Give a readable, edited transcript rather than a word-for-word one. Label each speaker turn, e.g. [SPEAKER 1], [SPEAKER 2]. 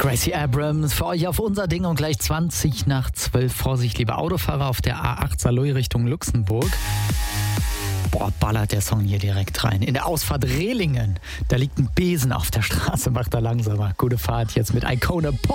[SPEAKER 1] Gracie Abrams für euch auf unser Ding und gleich 20 nach 12. Vorsicht, liebe Autofahrer auf der A8 Saarlouis Richtung Luxemburg. Boah, ballert der Song hier direkt rein. In der Ausfahrt Rehlingen, da liegt ein Besen auf der Straße, macht er langsamer. Gute Fahrt jetzt mit Icona Pop.